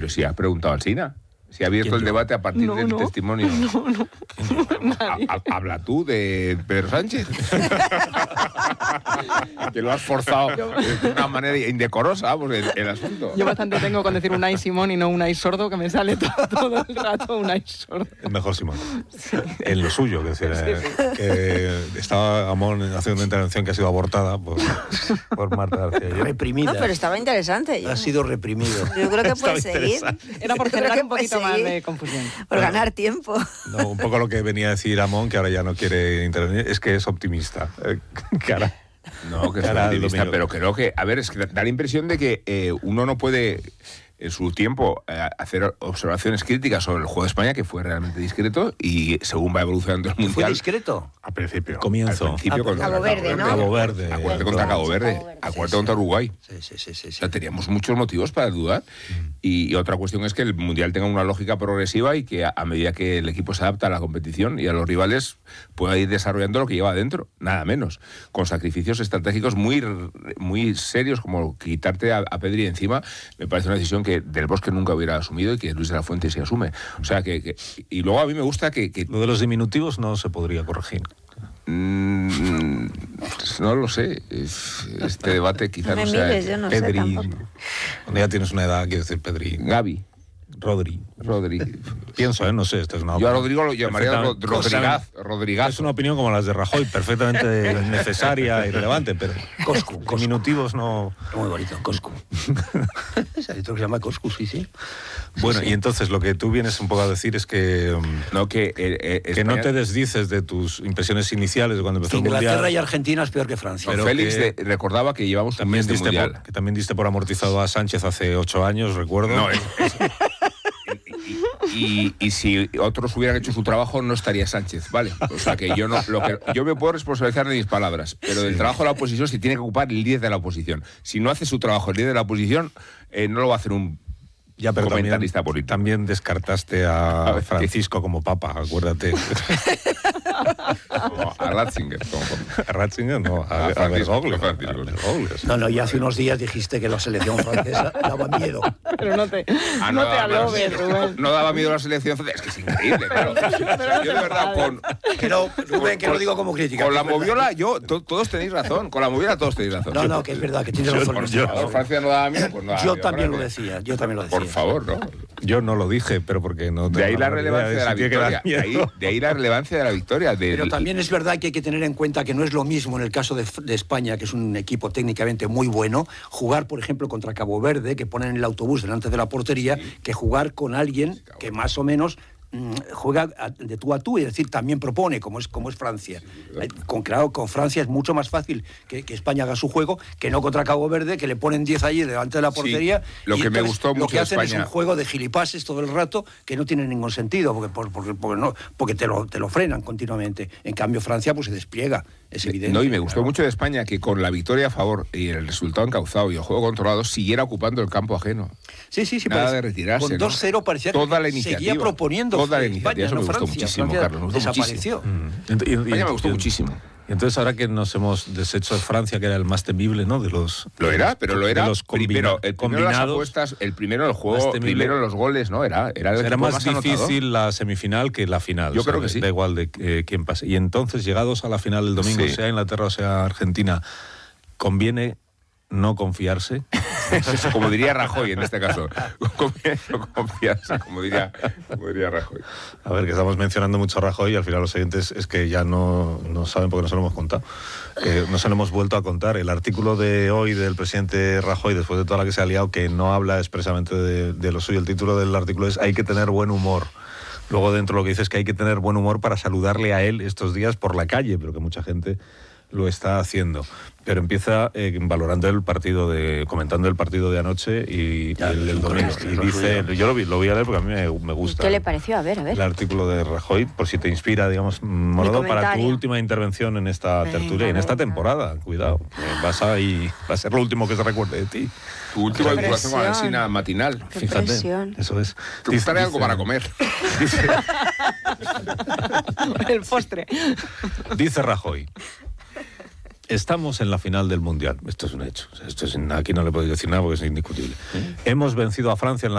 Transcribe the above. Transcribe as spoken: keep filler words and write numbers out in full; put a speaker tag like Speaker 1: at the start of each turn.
Speaker 1: Pero si has preguntado al Sina. Si ha abierto el debate a partir
Speaker 2: no,
Speaker 1: del
Speaker 2: no,
Speaker 1: testimonio.
Speaker 2: No, no.
Speaker 1: Ha, ha, habla tú de Pedro Sánchez. Que lo has forzado de una manera indecorosa, vamos, el, el asunto.
Speaker 2: Yo bastante tengo con decir Unai Simón y no Unai Sordo, que me sale todo, todo el rato Unai Sordo.
Speaker 3: Es mejor Simón. Sí. En lo suyo, que, decir,
Speaker 2: sí, sí.
Speaker 3: que estaba Amón haciendo una intervención que ha sido abortada por, por Marta García.
Speaker 4: Reprimida.
Speaker 5: No, pero estaba interesante. Yo.
Speaker 4: Ha sido reprimido.
Speaker 5: Yo creo que puede seguir.
Speaker 2: Era por generar un poquito más de confusión.
Speaker 5: Por bueno, ganar tiempo.
Speaker 3: No, un poco lo que venía a decir Amón, que ahora ya no quiere intervenir, es que es optimista. Eh, cara.
Speaker 1: No, que es optimista, pero creo que, a ver, es que da la impresión de que eh, uno no puede en su tiempo eh, hacer observaciones críticas sobre el juego de España, que fue realmente discreto, y según va evolucionando el Mundial...
Speaker 4: ¿Fue discreto?
Speaker 1: Al principio.
Speaker 3: Comienzo.
Speaker 1: Al principio
Speaker 5: ah,
Speaker 1: contra
Speaker 5: Cabo Verde, ¿no?
Speaker 3: Cabo Verde.
Speaker 1: Acuérdate contra Cabo Verde. Acuérdate sí, contra Uruguay.
Speaker 4: Sí, sí, sí, sí, sí.
Speaker 1: O sea, teníamos muchos motivos para dudar. Mm. Y, y otra cuestión es que el Mundial tenga una lógica progresiva y que a, a medida que el equipo se adapta a la competición y a los rivales pueda ir desarrollando lo que lleva adentro, nada menos. Con sacrificios estratégicos muy, muy serios, como quitarte a, a Pedri encima, me parece una decisión que Del Bosque nunca hubiera asumido y que Luis de la Fuente se asume. O sea, que, que y luego a mí me gusta que, que...
Speaker 3: Lo de los diminutivos no se podría corregir.
Speaker 1: Mm, no lo sé. Este debate quizás no,
Speaker 5: no
Speaker 1: sea...
Speaker 5: Mires, yo no
Speaker 3: Pedri,
Speaker 5: sé tampoco.
Speaker 3: Cuando ya tienes una edad, quiero decir Pedri.
Speaker 1: Gavi.
Speaker 3: Rodri.
Speaker 1: Rodri.
Speaker 3: Pienso, ¿eh? No sé, esta es una
Speaker 1: Yo a Rodrigo lo llamaría Rodrigaz. Rodrigaz.
Speaker 3: Es una opinión como las de Rajoy, perfectamente necesaria y relevante, pero
Speaker 4: Coscu, Coscu.
Speaker 3: Diminutivos no...
Speaker 4: Muy bonito, Coscu. Ese otro que se llama Coscu, sí, sí.
Speaker 3: Bueno,
Speaker 4: sí, sí.
Speaker 3: Y entonces lo que tú vienes un poco a decir es que...
Speaker 1: No, que... Eh, eh,
Speaker 3: que
Speaker 1: España...
Speaker 3: no te desdices de tus impresiones iniciales de cuando empezó el Mundial.
Speaker 4: Inglaterra y Argentina es peor que Francia.
Speaker 1: Pero Félix de, recordaba que llevamos un mes de Mundial.
Speaker 3: Por, que también diste por amortizado a Sánchez hace ocho años, recuerdo.
Speaker 1: No, es... es... Y, y si otros hubieran hecho su trabajo, no estaría Sánchez, ¿vale? O sea que yo no, lo que yo me puedo responsabilizar de mis palabras, pero del trabajo de la oposición se tiene que ocupar el líder de la oposición. Si no hace su trabajo el líder de la oposición, eh, no lo va a hacer un
Speaker 3: ya, pero
Speaker 1: comentarista
Speaker 3: también,
Speaker 1: político.
Speaker 3: También descartaste a, a Francisco ¿qué? Como papa, acuérdate.
Speaker 1: No, a Ratzinger. Como...
Speaker 3: A Ratzinger no, a,
Speaker 1: a,
Speaker 3: a
Speaker 1: Francisco,
Speaker 3: Bergoglio.
Speaker 4: No, no, y hace unos días dijiste que la selección francesa daba miedo.
Speaker 2: Pero no te,
Speaker 1: ah,
Speaker 2: no
Speaker 1: no
Speaker 2: te alobes,
Speaker 1: no,
Speaker 2: Rubén.
Speaker 1: No daba miedo la selección francesa. Es que es increíble, claro.
Speaker 2: Pero
Speaker 1: yo de verdad, con...
Speaker 4: Que no, Rubén, que
Speaker 1: con,
Speaker 4: lo digo como crítica.
Speaker 1: Con la moviola, yo, to, todos tenéis razón. Con la moviola todos tenéis razón.
Speaker 4: No, no, que es verdad, que tienes razón.
Speaker 1: Yo, yo, Francia no daba miedo, pues no daba
Speaker 4: Yo
Speaker 1: miedo,
Speaker 4: también
Speaker 1: Francia.
Speaker 4: lo decía, yo también lo decía.
Speaker 1: Por favor, ¿no?
Speaker 3: Yo no lo dije, pero porque no...
Speaker 1: De ahí la relevancia de la
Speaker 3: si
Speaker 1: victoria. De ahí, de ahí la relevancia de la victoria. De,
Speaker 4: pero también es verdad que hay que tener en cuenta que no es lo mismo en el caso de, de España, que es un equipo técnicamente muy bueno, jugar, por ejemplo, contra Cabo Verde, que ponen el autobús delante de la portería, sí. que jugar con alguien sí, que más o menos mmm, juega de tú a tú, y es decir, también propone, como es, como es Francia. Sí, con, claro, con Francia es mucho más fácil que, que España haga su juego, que no contra Cabo Verde, que le ponen diez allí delante de la portería.
Speaker 1: Sí, lo que me gustó mucho
Speaker 4: lo que hacen
Speaker 1: de España...
Speaker 4: es un juego de gilipases todo el rato que no tiene ningún sentido, porque, porque, porque, no, porque te, lo, te lo frenan continuamente. En cambio, Francia pues se despliega, es evidente.
Speaker 1: No, y me gustó claro. mucho de España que con la victoria a favor y el resultado encauzado y el juego controlado siguiera ocupando el campo ajeno.
Speaker 4: Sí, sí, sí.
Speaker 1: Nada
Speaker 4: parece,
Speaker 1: de retirarse.
Speaker 4: Con dos cero parecía
Speaker 1: toda
Speaker 4: que
Speaker 1: la iniciativa,
Speaker 4: seguía proponiendo
Speaker 1: toda la iniciativa.
Speaker 4: España,
Speaker 1: Eso me
Speaker 4: no
Speaker 1: gustó
Speaker 4: Francia.
Speaker 1: muchísimo,
Speaker 4: Francia
Speaker 1: Carlos. Me gustó
Speaker 4: desapareció.
Speaker 1: Muchísimo.
Speaker 3: Mm. Y, y,
Speaker 1: España me gustó
Speaker 3: y,
Speaker 1: muchísimo.
Speaker 3: Y entonces ahora que nos hemos deshecho de Francia, que era el más temible, ¿no? De los
Speaker 1: lo era, pero lo era.
Speaker 3: Los
Speaker 1: primero, el primero las apuestas, el primero el juego, primero los goles, ¿no? Era, era, el
Speaker 3: era más,
Speaker 1: más
Speaker 3: difícil
Speaker 1: anotador.
Speaker 3: La semifinal que la final.
Speaker 1: Yo
Speaker 3: o sea,
Speaker 1: creo que sí.
Speaker 3: Da igual de eh, quién pase. Y entonces, llegados a la final del domingo, sí. sea Inglaterra o sea Argentina, conviene no confiarse.
Speaker 1: Como diría Rajoy en este caso. Conviene no confiarse, como diría, como diría Rajoy.
Speaker 3: A ver, que estamos mencionando mucho a Rajoy y al final los oyentes es que ya no, no saben porque no se lo hemos contado. Eh, no se lo hemos vuelto a contar. El artículo de hoy del presidente Rajoy, después de toda la que se ha liado, que no habla expresamente de, de lo suyo, el título del artículo es "Hay que tener buen humor". Luego dentro lo que dice es que hay que tener buen humor para saludarle a él estos días por la calle, pero que mucha gente lo está haciendo. Pero empieza eh, valorando el partido, de comentando el partido de anoche y, ya, y el, el domingo. Y dice, yo lo, vi, lo voy a leer porque a mí me, me gusta.
Speaker 5: ¿Qué le pareció? A ver, a ver.
Speaker 3: El artículo de Rajoy, por si te inspira, digamos, Morodo, para tu última intervención en esta venga, tertulia y en esta temporada. Cuidado, vas a, y, va a ser lo último que se recuerde de ti.
Speaker 1: Tu última vinculación con la Alsina matinal.
Speaker 5: Qué
Speaker 3: Fíjate,
Speaker 5: presión.
Speaker 3: Eso es.
Speaker 1: Te gustaré algo para comer.
Speaker 3: Dice,
Speaker 2: el postre.
Speaker 3: Dice Rajoy: estamos en la final del Mundial. Esto es un hecho. Esto es, aquí no le podéis decir nada porque es indiscutible. ¿Eh? Hemos vencido a Francia en la